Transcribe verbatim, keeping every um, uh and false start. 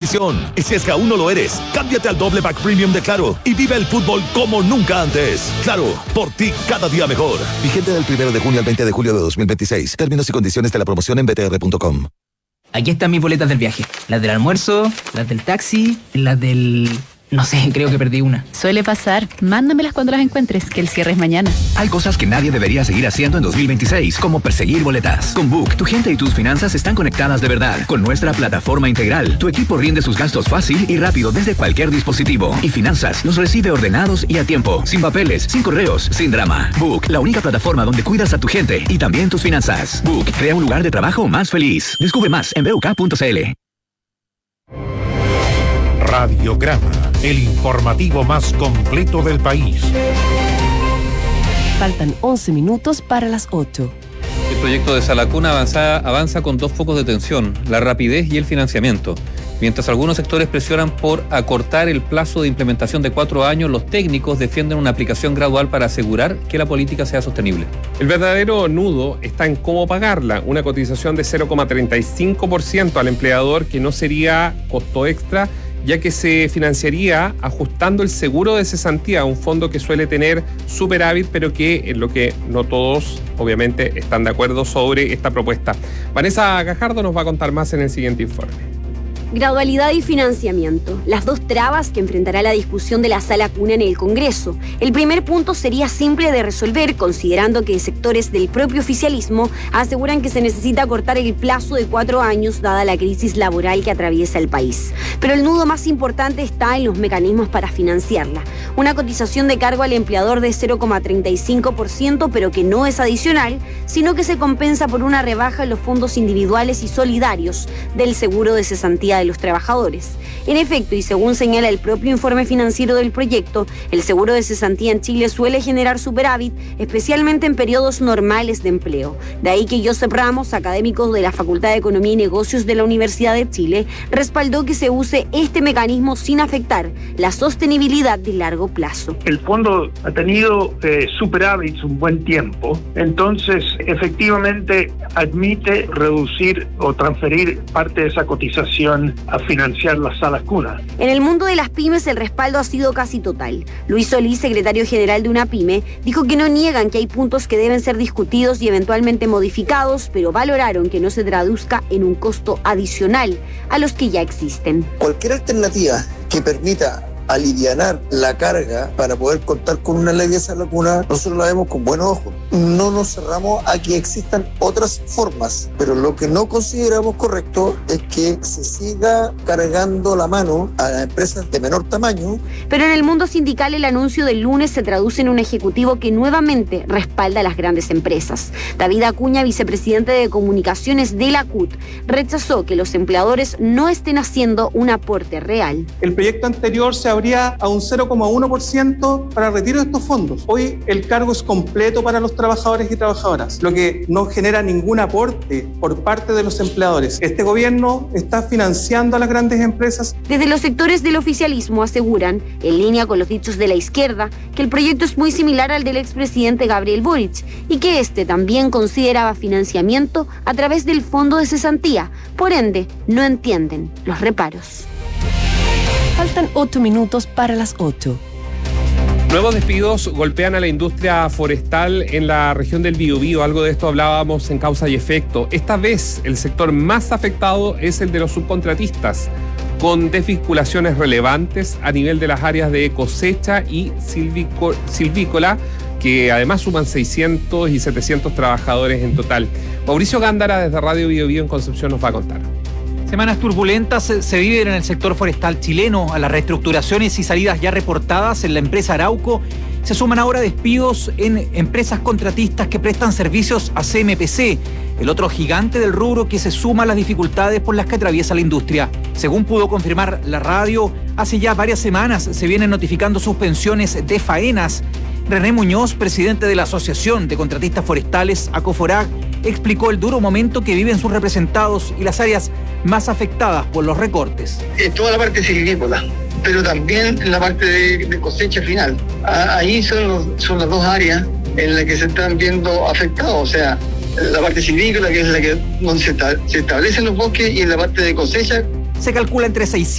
televisión. Y si es que aún no lo eres, cámbiate al doble pack premium de Claro y vive el fútbol como nunca antes. Claro, por ti cada día mejor. Vigente del primero de junio al veinte de julio de dos mil veintiséis. Términos y condiciones de la promoción en b t r punto com. Aquí están mis boletas del viaje. Las del almuerzo, las del taxi, las del... No sé, creo que perdí una. Suele pasar. Mándamelas cuando las encuentres, que el cierre es mañana. Hay cosas que nadie debería seguir haciendo en dos mil veintiséis, como perseguir boletas. Con Book, tu gente y tus finanzas están conectadas de verdad. Con nuestra plataforma integral, tu equipo rinde sus gastos fácil y rápido desde cualquier dispositivo. Y Finanzas los recibe ordenados y a tiempo. Sin papeles, sin correos, sin drama. Book, la única plataforma donde cuidas a tu gente y también tus finanzas. Book, crea un lugar de trabajo más feliz. Descubre más en b u k punto c l. Radiograma, el informativo más completo del país. Faltan once minutos para las ocho. El proyecto de Salacuna avanza, avanza con dos focos de tensión, la rapidez y el financiamiento. Mientras algunos sectores presionan por acortar el plazo de implementación de cuatro años, los técnicos defienden una aplicación gradual para asegurar que la política sea sostenible. El verdadero nudo está en cómo pagarla, una cotización de cero coma treinta y cinco por ciento al empleador que no sería costo extra, ya que se financiaría ajustando el seguro de cesantía, un fondo que suele tener superávit, pero que en lo que no todos, obviamente, están de acuerdo sobre esta propuesta. Vanessa Gajardo nos va a contar más en el siguiente informe. Gradualidad y financiamiento, las dos trabas que enfrentará la discusión de la Sala Cuna en el Congreso. El primer punto sería simple de resolver, considerando que sectores del propio oficialismo aseguran que se necesita cortar el plazo de cuatro años dada la crisis laboral que atraviesa el país. Pero el nudo más importante está en los mecanismos para financiarla. Una cotización de cargo al empleador de cero coma treinta y cinco por ciento, pero que no es adicional, sino que se compensa por una rebaja en los fondos individuales y solidarios del seguro de cesantía de los trabajadores. En efecto, y según señala el propio informe financiero del proyecto, el seguro de cesantía en Chile suele generar superávit, especialmente en periodos normales de empleo. De ahí que Josep Ramos, académico de la Facultad de Economía y Negocios de la Universidad de Chile, respaldó que se use este mecanismo sin afectar la sostenibilidad de largo plazo. El fondo ha tenido eh, superávit un buen tiempo, entonces efectivamente admite reducir o transferir parte de esa cotización a financiar las salas cuna. En el mundo de las pymes el respaldo ha sido casi total. Luis Solís, secretario general de una pyme, dijo que no niegan que hay puntos que deben ser discutidos y eventualmente modificados, pero valoraron que no se traduzca en un costo adicional a los que ya existen. Cualquier alternativa que permita alivianar la carga para poder contar con una ley de esa lacuna, nosotros la vemos con buenos ojos. No nos cerramos a que existan otras formas, pero lo que no consideramos correcto es que se siga cargando la mano a empresas de menor tamaño. Pero en el mundo sindical el anuncio del lunes se traduce en un ejecutivo que nuevamente respalda a las grandes empresas. David Acuña, vicepresidente de comunicaciones de la C U T, rechazó que los empleadores no estén haciendo un aporte real. El proyecto anterior se habría a un cero coma uno por ciento para el retiro de estos fondos. Hoy el cargo es completo para los trabajadores y trabajadoras, lo que no genera ningún aporte por parte de los empleadores. Este gobierno está financiando a las grandes empresas. Desde los sectores del oficialismo aseguran, en línea con los dichos de la izquierda, que el proyecto es muy similar al del expresidente Gabriel Boric y que este también consideraba financiamiento a través del fondo de cesantía. Por ende, no entienden los reparos. Faltan ocho minutos para las ocho. Nuevos despidos golpean a la industria forestal en la región del Biobío. Algo de esto hablábamos en Causa y Efecto. Esta vez el sector más afectado es el de los subcontratistas, con desvinculaciones relevantes a nivel de las áreas de cosecha y silvícola, silvícola que además suman seiscientos y setecientos trabajadores en total. Mauricio Gándara desde Radio Biobío en Concepción nos va a contar. Semanas turbulentas se viven en el sector forestal chileno. A las reestructuraciones y salidas ya reportadas en la empresa Arauco se suman ahora despidos en empresas contratistas que prestan servicios a C M P C, el otro gigante del rubro que se suma a las dificultades por las que atraviesa la industria. Según pudo confirmar la radio, hace ya varias semanas se vienen notificando suspensiones de faenas. René Muñoz, presidente de la Asociación de Contratistas Forestales, ACOFORAC, explicó el duro momento que viven sus representados y las áreas más afectadas por los recortes. Es toda la parte silvícola, pero también la parte de, de cosecha final. Ahí son, los, son las dos áreas en las que se están viendo afectados, o sea, la parte silvícola, que es la que donde se, se establecen los bosques, y en la parte de cosecha. Se calcula entre seiscientos